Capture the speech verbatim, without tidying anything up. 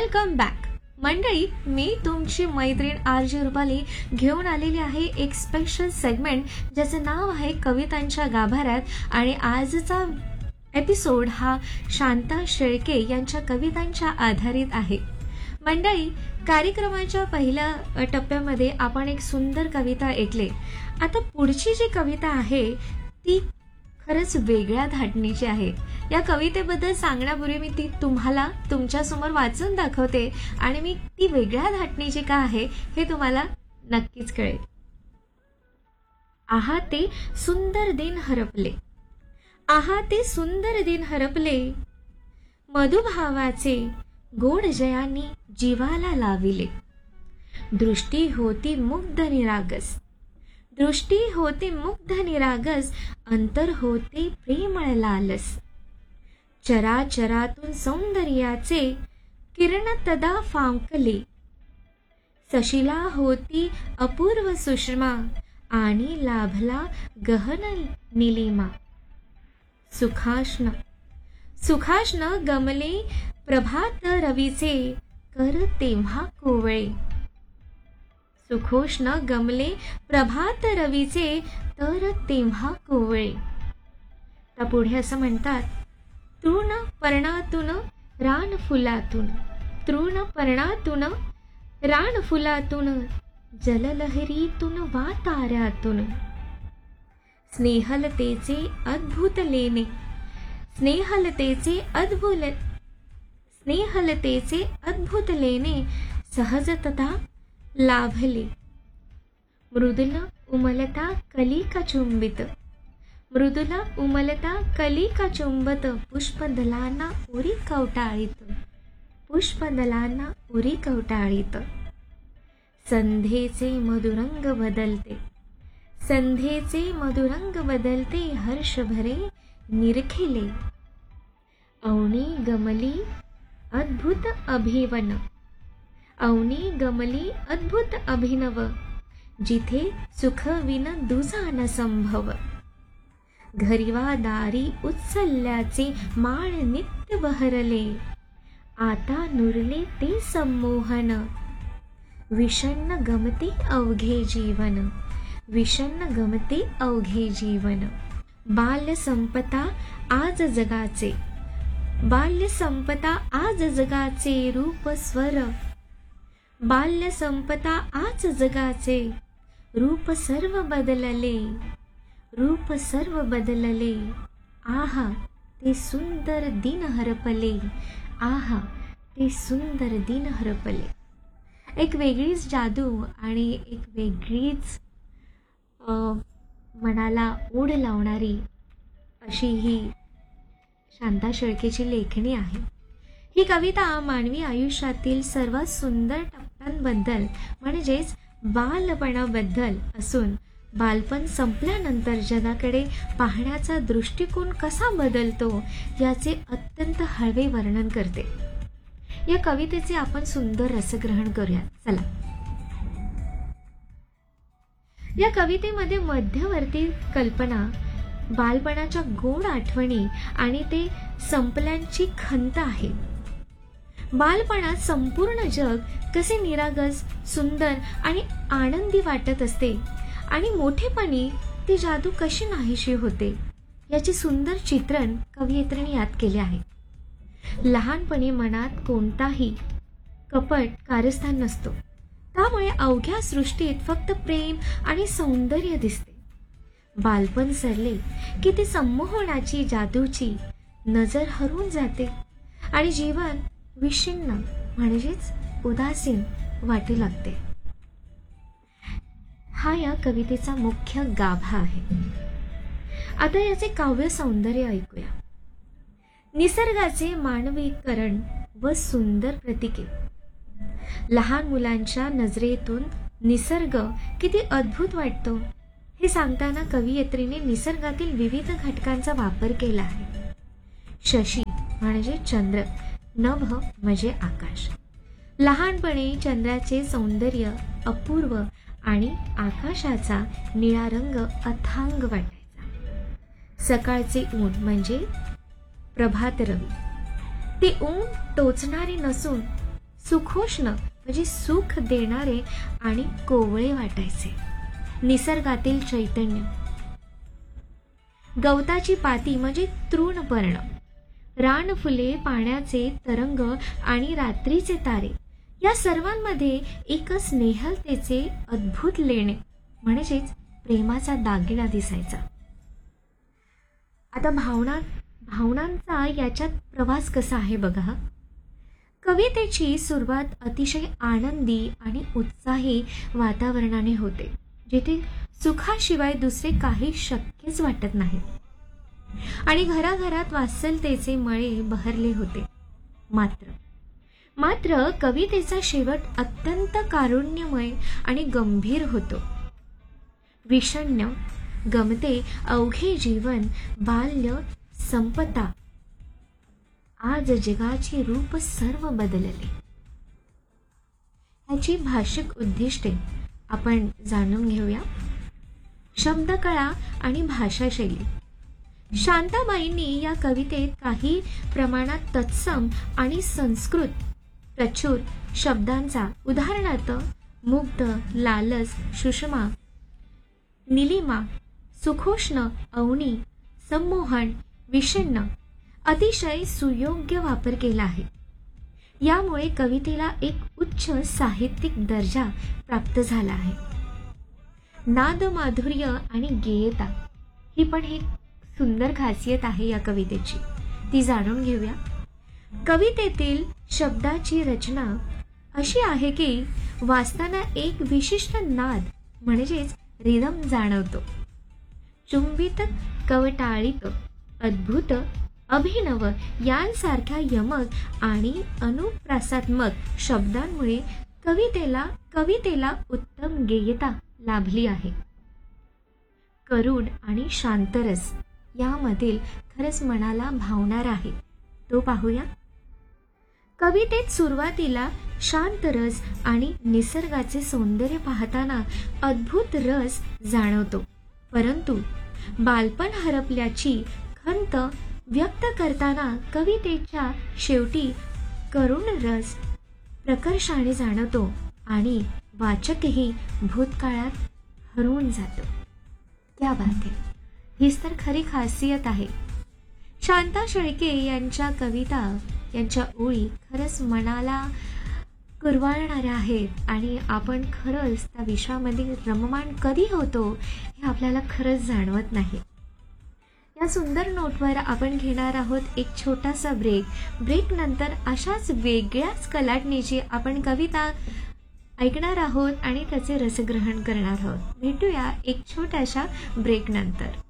Welcome back मंडळी. मी तुमची मैत्रीण आर जे रुपाली घेऊन आलेली आहे एक स्पेशल सेगमेंट ज्याचं नाव आहे कवितांच्या गाभाऱ्यात. आणि आजचा एपिसोड हा शांता शेळके यांच्या कवितांच्या आधारित आहे. मंडळी, कार्यक्रमाच्या पहिल्या टप्प्यामध्ये आपण एक सुंदर कविता ऐकले. आता पुढची जी कविता आहे ती खरंच वेगळ्या धाटणीची आहे. या कवितेबद्दल सांगण्यापूर्वी मी ती तुम्हाला तुमच्यासमोर वाचून दाखवते आणि मी ती वेगळ्या धाटणीची का आहे हे तुम्हाला नक्कीच कळेल. आहा ते सुंदर दिन हरपले, आहा ते सुंदर दिन हरपले, मधुभावाचे गोड जयांनी जीवाला लाविले. दृष्टी होती मुग्ध निरागस, दृष्टी होती मुग्ध निरागस, अंतर होते प्रेमळ लालस. चराचरातून सौंदर्याचे किरण तदा फांकले, सशिला होती अपूर्व सुषमा आणि लाभला गहन निलिमा. सुखाष्ण सुखाष्ण गमले प्रभात रवीचे, कर तेव्हा कोवळे. सुखोष्ण गमले प्रभात रवीचे, तर तेव्हा कोवळे. त्या पुढे असं म्हणतात, तृण पर्णातून रान फुलातून, तृण पर्णातून रान फुलातून, जललहरीतून वा ताऱ्यातून. स्नेहलतेचे अद्भुत लेणे, स्नेहलतेचे अद्भुत स्नेहलतेचे अद्भुत लेणे, सहजतता लाभले. मृदुल उमलता कलिका चुंबित, मृदुल उमलता कलिका चुंबत, पुष्पदलांना उरी कवटाळीत, पुष्पदलांना उरी कवटाळीत. संध्येचे मधुरंग बदलते, संध्येचे मधुरंग बदलते, हर्ष भरे निरखिले. अवनी गमली अद्भुत अभिवन, अवनी गमली अद्भुत अभिनव, जिथे सुख विन दुजा न संभव. घरीवा दारी उत्सल्याचे माळ नित्य बहरले, आता नुरले ते संमोहन. विषण्ण गमते अवघे जीवन, विषण्ण गमते अवघे जीवन. बाल्य संपता आज जगाचे, बाल्य संपता आज जगाचे, रूप स्वर. बाल्य संपता आज जगाचे, रूप सर्व बदलले, रूप सर्व बदलले. आहा ते सुंदर दिन हरपले, आहा ते सुंदर दिन हरपले. एक वेगळीच जादू आणि एक वेगळीच मनाला ओढ लावणारी अशी ही शांता शेळकेची लेखणी आहे. ही कविता मानवी आयुष्यातील सर्वात सुंदर टप्प्यांबद्दल म्हणजेच बालपणाबद्दल असून बालपण संपल्यानंतर जगाकडे पाहण्याचा दृष्टिकोन कसा बदलतो याचे अत्यंत हळवे वर्णन करते. या कवितेचे आपण सुंदर रसग्रहण करूया. चला. या कवितेमध्ये मध्यवर्ती कल्पना, बालपणाच्या गोड आठवणी आणि ते संपल्यांची खंत आहे. बालपणात संपूर्ण जग कसे निरागस, सुंदर आणि आनंदी वाटत असते आणि मोठेपणी ती जादू कशी नाहीशी होते याचे सुंदर चित्रण कवयित्रीने यात केले आहे. लहानपणी मनात कोणताही कपट कारस्थान नसतो, त्यामुळे अवघ्या सृष्टीत फक्त प्रेम आणि सौंदर्य दिसते. बालपण सरले की ती संमोहनाची जादूची नजर हरवून जाते आणि जीवन विषण्ण म्हणजेच उदासीन वाटू लागते. हा या कवितेचा मुख्य गाभा आहे. आता याचे काव्य सौंदर्य ऐकूया. निसर्गाचे मानवीकरण व सुंदर प्रतीके. लहान मुलांच्या नजरेतून निसर्ग किती अद्भुत वाटतो हे सांगताना कवयित्रीने निसर्गातील विविध घटकांचा वापर केला आहे. शशी म्हणजे चंद्र, नभ म्हणजे आकाश. लहानपणी चंद्राचे सौंदर्य अपूर्व आणि आकाशाचा निळा रंग अथांग वाटायचा. सकाळचे ऊन म्हणजे प्रभात रवी, ते ऊन टोचणारे नसून सुखोष्ण म्हणजे सुख देणारे आणि कोवळे वाटायचे. निसर्गातील चैतन्य. गवताची पाती म्हणजे तृणपर्ण. रानफुले, पाण्याचे तरंग आणि रात्रीचे तारे या सर्वांमध्ये एक स्नेहलतेचे अद्भुत लेणे म्हणजेच प्रेमाचा दागिना दिसायचा. आता भावना भावनांचा याच्यात प्रवास कसा आहे बघा. कवितेची सुरुवात अतिशय आनंदी आणि उत्साही वातावरणाने होते, जिथे सुखाशिवाय दुसरे काही शक्यच वाटत नाही. आणि घराघरात वात्सल्यतेचे मळे बहरले होते. मात्र मात्र कवितेचा शेवट अत्यंत कारुण्यमय आणि गंभीर होतो. विषण्ण गमते अवघे जीवन, बाल्य संपता, आज जगाची रूप सर्व बदलले. ह्याची भाषिक उद्दिष्टे आपण जाणून घेऊया. शब्दकळा आणि भाषाशैली. शांताबाईंनी या कवितेत काही प्रमाणात तत्सम आणि संस्कृत प्रचूर शब्दांचा, उदाहरणार्थ मुग्ध, लालस, सुषमा, निलिमा, सुखोष्ण, अवनी, संमोहन, विषण्ण अतिशय सुयोग्य वापर केला आहे. यामुळे कवितेला एक उच्च साहित्यिक दर्जा प्राप्त झाला आहे. नाद, माधुर्य आणि गेयता ही पण एक सुंदर खासियत आहे या कवितेची, ती जाणून घेऊया. कवितेतील शब्दाची रचना अशी आहे की वाचताना एक विशिष्ट नाद म्हणजेच रिदम जाणवतो. चुंबित, कवटाळित, अद्भुत, अभिनव यांसारख्या यमक आणि अनुप्रासात्मक शब्दांमुळे कवितेला कवितेला उत्तम गेयता लाभली आहे. करुण आणि शांतरस यामधील खरंच मनाला भावणार आहे, तो पाहूया. कवितेत सुरुवातीला शांत रस आणि निसर्गाचे सौंदर्य पाहताना अद्भुत रस जाणवतो, परंतु बालपण हरपल्याची खंत व्यक्त करताना कवितेच्या शेवटी करुण रस प्रकर्षाने जाणवतो आणि वाचकही भूतकाळात हरवून जातो. क्या बात आहे. हीच तर खरी खासियत आहे. शांता शेळके यांच्या कविता, यांच्या ओळी खरंच मनाला कुरवाळणाऱ्या आहेत आणि आपण खरंच त्या विश्वामध्ये रममाण कधी होतो हे आपल्याला खरंच जाणवत नाही. या सुंदर नोटवर आपण घेणार आहोत एक छोटासा ब्रेक. ब्रेक नंतर अशाच वेगळ्याच कलाटणीची आपण कविता ऐकणार आहोत आणि त्याचे रसग्रहण करणार आहोत. भेटूया एक छोट्याशा ब्रेक नंतर.